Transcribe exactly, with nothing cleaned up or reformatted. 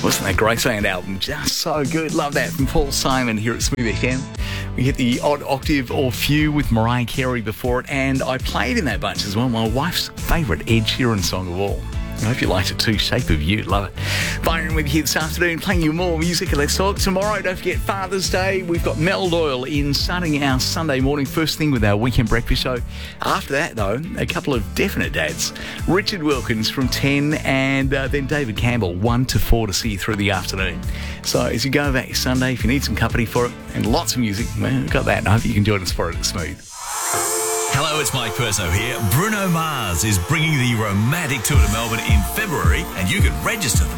Wasn't that Graceland album just so good? Love that from Paul Simon here at Smooth F M. We hit the odd octave or few with Mariah Carey before it, and I played in that bunch as well. My wife's favourite Ed Sheeran song of all. I hope you liked it too. Shape of You, love it. Byron with you this afternoon, playing you more music and Let's Talk. Tomorrow, don't forget Father's Day. We've got Mel Doyle in starting our Sunday morning, first thing with our weekend breakfast show. After that, though, a couple of definite dads. Richard Wilkins from ten, and uh, then David Campbell, one to four to see you through the afternoon. So as you go about your Sunday, if you need some company for it, and lots of music, well, we've got that, and I hope you can join us for it at Smooth. Hello, it's Mike Perso here. Bruno Mars is bringing the romantic tour to Melbourne in February, and you can register